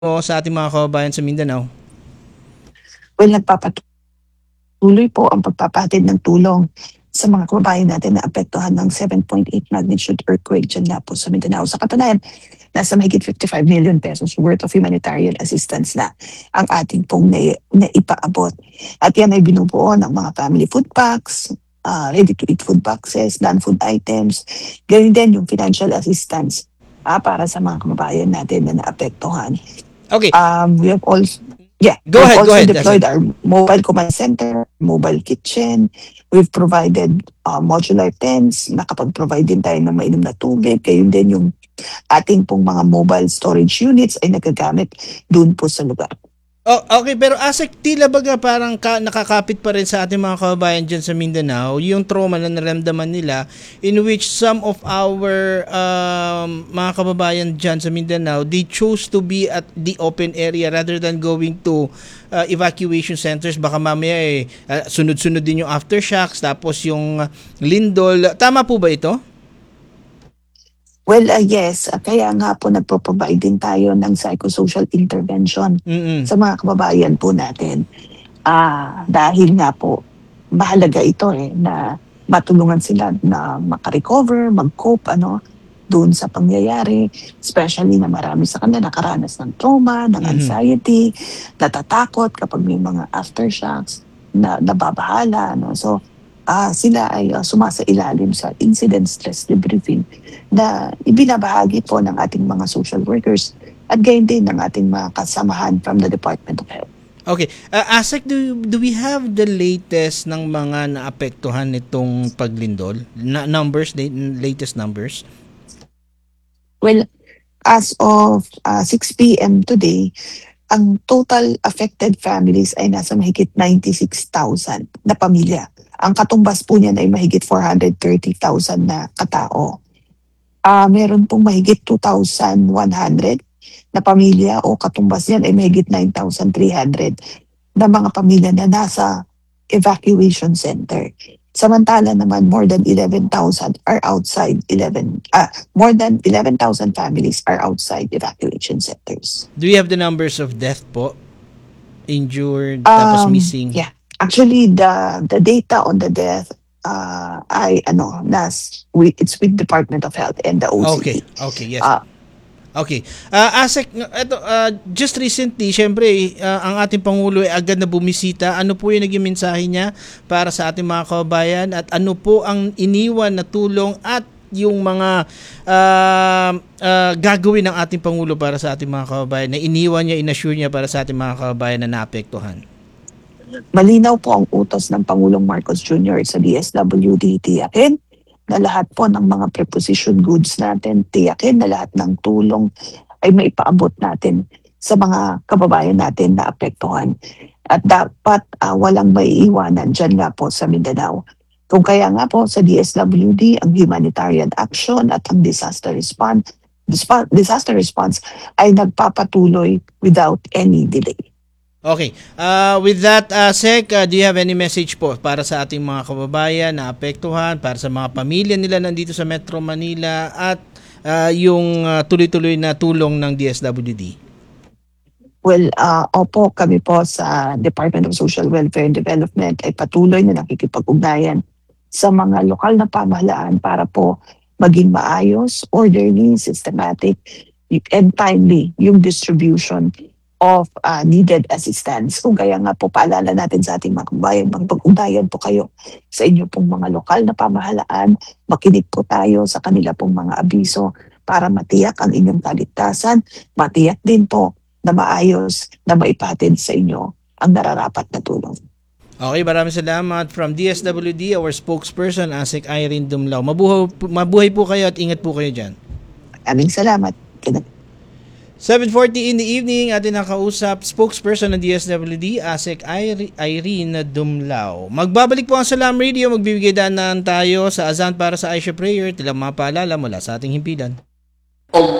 sa ating mga kababayan sa Mindanao? Well, nagpapatuloy po ang pagpapahatid ng tulong sa mga kababayan natin na apektuhan ng 7.8 magnitude earthquake dyan nga po sa Mindanao. Sa katunayan, nasa mahigit 55 million pesos worth of humanitarian assistance na ang ating pong naipaabot. At yan ay binubuo ng mga family food packs, ready-to-eat food boxes, non-food items, ganyan din yung financial assistance para sa mga kababayan natin na naapektuhan. Okay, We have also, yeah, go we've ahead, also Asik. deployed our mobile command center, mobile kitchen. We've provided modular tents. Nakapag-provide din tayo ng mainom na tubig. Gayon din yung ating pong mga mobile storage units ay nagagamit doon po sa lugar. Oh, okay, pero Asik, tila baga parang nakakapit pa rin sa ating mga kababayan dyan sa Mindanao yung trauma na naramdaman nila, in which some of our mga kababayan dyan sa Mindanao, they chose to be at the open area rather than going to evacuation centers. Baka mamaya sunod-sunod din yung aftershocks, tapos yung lindol. Tama po ba ito? Well, yes. Kaya nga po nagpo-provide din tayo ng psychosocial intervention Mm-mm. sa mga kababayan po natin. Dahil nga po, mahalaga ito na matulungan sila na makarecover, mag-cope, doon sa pangyayari, especially na marami sa kanila nakaranas ng trauma, ng Mhm. anxiety, natatakot kapag may mga aftershocks, na nababahala. No? So, sila ay sumasailalim sa incident stress debriefing na ibinabahagi po ng ating mga social workers at gayon din ng ating mga kasamahan from the Department of Health. Okay. Asek, do we have the latest ng mga naapektuhan nitong paglindol? Numbers, latest numbers? Well, as of 6 p.m. today, ang total affected families ay nasa mahigit 96,000 na pamilya. Ang katumbas po niyan ay mahigit 430,000 na katao. Meron pong mahigit 2,100 na pamilya o katumbas niyan ay mahigit 9,300 na mga pamilya na nasa evacuation center. Samantala naman, more than 11,000 families are outside evacuation centers. Do we have the numbers of death po? Injured, tapos missing? Yeah. Actually, the data on the death it's with Department of Health and the Okay, OCD. okay, yes. Uh, Okay. Asek, ito, just recently, syempre, ang ating Pangulo ay agad na bumisita. Ano po yung naging mensahe niya para sa ating mga kababayan at ano po ang iniwan na tulong at yung mga gagawin ng ating Pangulo para sa ating mga kababayan na iniwan niya, inassure niya para sa ating mga kababayan na naapektuhan? Malinaw po ang utos ng Pangulong Marcos Jr. sa DSWD, tiyakin na lahat po ng mga preposition goods natin, tiyakin na lahat ng tulong ay maipaabot natin sa mga kababayan natin na apektuhan. At dapat walang maiiwanan dyan nga po sa Mindanao. Kung kaya nga po sa DSWD, ang humanitarian action at ang disaster response ay nagpapatuloy without any delay. Okay. With that, Sek, do you have any message po para sa ating mga kababayan na apektuhan, para sa mga pamilya nila nandito sa Metro Manila at yung tuloy-tuloy na tulong ng DSWD? Well, opo, kami po sa Department of Social Welfare and Development ay patuloy na nakikipag-ugnayan sa mga lokal na pamahalaan para po maging maayos, orderly, systematic, and timely yung distribution of needed assistance. Kung kaya nga po, paalala natin sa ating mga kababayan, magpag-ugnayan po kayo sa inyo pong mga lokal na pamahalaan, makinig po tayo sa kanila pong mga abiso para matiyak ang inyong kaligtasan, matiyak din po na maayos na maipahatid sa inyo ang nararapat na tulong. Okay, maraming salamat. From DSWD, our spokesperson, Asik Irene Dumlao. Mabuhay po kayo at ingat po kayo dyan. Aming salamat. 7:40 in the evening, atin nakausap spokesperson ng DSWD, Asik Irene Dumlao. Magbabalik po ang Salam Radio, magbibigay daanan tayo sa azan para sa Aisha Prayer, tilang mga paalala mula sa ating himpilan.